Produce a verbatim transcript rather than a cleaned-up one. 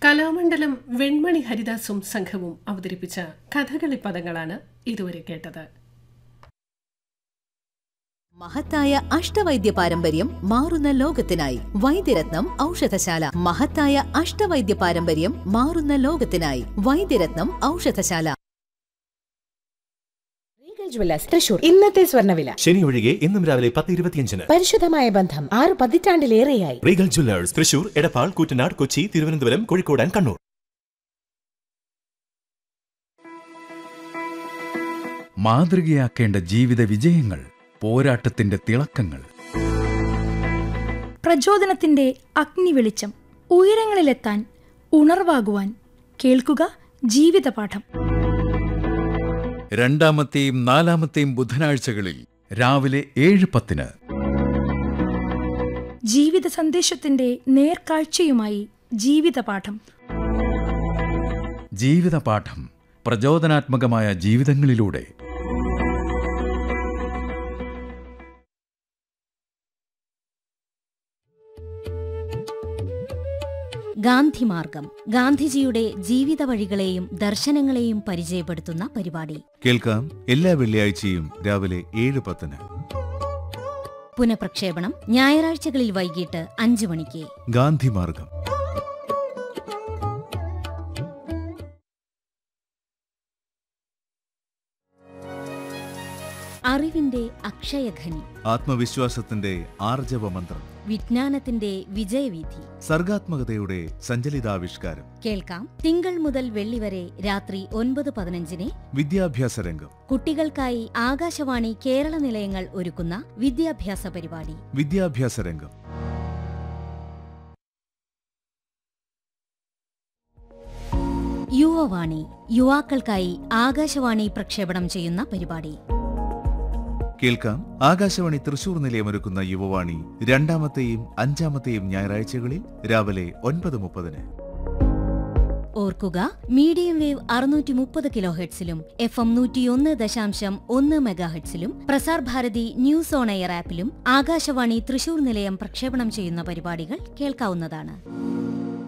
കലാമണ്ഡലം വെൺമണി ഹരിദാസും സംഘവും അവതരിപ്പിച്ച കഥകളി പദങ്ങളാണ് ഇതുവരെ കേട്ടത്. മഹത്തായ അഷ്ടവൈദ്യ പാരമ്പര്യം മാറുന്ന ലോകത്തിനായി വൈദ്യരത്നം ഔഷധശാല. മഹത്തായ അഷ്ടവൈദ്യ പാരമ്പര്യം മാറുന്ന ലോകത്തിനായി വൈദ്യരത്നം ഔഷധശാല. തൃശൂർ ഇന്നത്തെ സ്വർണ്ണവില ശനി ഒഴികെ ഇന്നും രാവിലെ പത്ത് ഇരുപത്തിയഞ്ചിന്. പരിശുദ്ധമായ ബന്ധം ആറ് പതിറ്റാണ്ടിലേറെയായി. Regal Jewellers Thrissur, Edappal, Koottanad, Kochi, Thiruvananthapuram, Kozhikode and Kannur. മാതൃകയാക്കേണ്ട ജീവിത വിജയങ്ങൾ, പോരാട്ടത്തിന്റെ തിളക്കങ്ങൾ, പ്രചോദനത്തിന്റെ അഗ്നിവെളിച്ചം, ഉയരങ്ങളിലെത്താൻ ഉണർവാകുവാൻ കേൾക്കുക ജീവിതപാഠം. രണ്ടാമത്തെയും നാലാമത്തെയും ബുധനാഴ്ചകളിൽ രാവിലെ ഏഴ് പത്തിന് ജീവിത സന്ദേശത്തിന്റെ നേർക്കാഴ്ചയുമായി ജീവിതപാഠം. ജീവിതപാഠം, പ്രചോദനാത്മകമായ ജീവിതങ്ങളിലൂടെ. ഗാന്ധിമാർഗം, ഗാന്ധിജിയുടെ ജീവിത വഴികളെയും ദർശനങ്ങളെയും പരിചയപ്പെടുത്തുന്ന പരിപാടി കേൾക്കാം എല്ലാ വെള്ളിയാഴ്ചയും രാവിലെ ഏഴ് പത്തിന്. പുനഃപ്രക്ഷേപണം ഞായറാഴ്ചകളിൽ വൈകിട്ട് അഞ്ചു മണിക്ക്. ഗാന്ധിമാർഗം. അറിവിന്റെ അക്ഷയഖനി, ആത്മവിശ്വാസത്തിന്റെ ആർജവ മന്ത്രം, വിജ്ഞാനത്തിന്റെ വിജയവീഥി, സർഗാത്മകതയുടെ സഞ്ചലിതാവിഷ്കാരം. കേൾക്കാം തിങ്കൾ മുതൽ വെള്ളി വരെ രാത്രി ഒൻപത് പതിനഞ്ചിന് വിദ്യാഭ്യാസ രംഗം. കുട്ടികൾക്കായി ആകാശവാണി കേരള നിലയങ്ങൾ ഒരുക്കുന്ന വിദ്യാഭ്യാസ പരിപാടി വിദ്യാഭ്യാസ രംഗം. യുവവാണി, യുവാക്കൾക്കായി ആകാശവാണി പ്രക്ഷേപണം ചെയ്യുന്ന പരിപാടി. കേൾക്കാം ആകാശവാണി തൃശൂർ നിലയമൊരുക്കുന്ന യുവവാണി രണ്ടാമത്തെയും അഞ്ചാമത്തെയും ഞായറാഴ്ചകളിൽ രാവിലെ ഒൻപത് മുപ്പതിന്. ഓർക്കുക, മീഡിയം വേവ് അറുന്നൂറ്റി മുപ്പത് കിലോ ഹെഡ്സിലും എഫ് എം നൂറ്റിയൊന്ന് ദശാംശം ഒന്ന് മെഗാഹെഡ്സിലും Prasar Bharati news on air ആപ്പിലും Akashvani Thrissur നിലയം പ്രക്ഷേപണം ചെയ്യുന്ന പരിപാടികൾ കേൾക്കാവുന്നതാണ്.